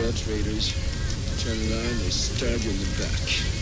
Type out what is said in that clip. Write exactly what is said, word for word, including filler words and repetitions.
Dutch raiders. Turn around, they stab you in the back.